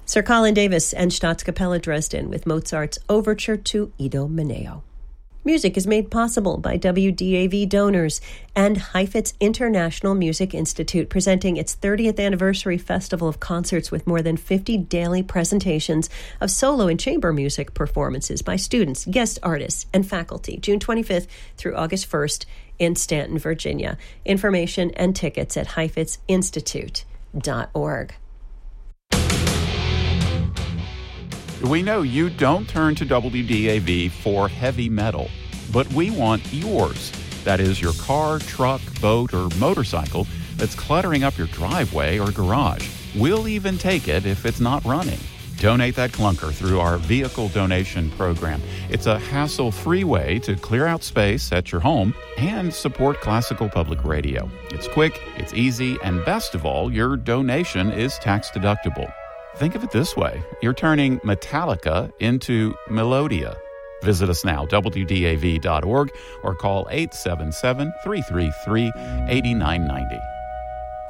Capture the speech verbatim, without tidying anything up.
Sir Colin Davis and Staatskapelle Dresden with Mozart's Overture to Idomeneo. Music is made possible by W D A V donors and Heifetz International Music Institute, presenting its thirtieth anniversary festival of concerts with more than fifty daily presentations of solo and chamber music performances by students, guest artists, and faculty, June twenty-fifth through August first in Stanton, Virginia. Information and tickets at heifetz institute dot org. We know you don't turn to W D A V for heavy metal, but we want yours. That is, your car, truck, boat, or motorcycle that's cluttering up your driveway or garage. We'll even take it if it's not running. Donate that clunker through our vehicle donation program. It's a hassle-free way to clear out space at your home and support classical public radio. It's quick, it's easy, and best of all, your donation is tax-deductible. Think of it this way. You're turning Metallica into Melodia. Visit us now, W D A V dot org, or call eight seven seven, three three three, eight nine nine zero.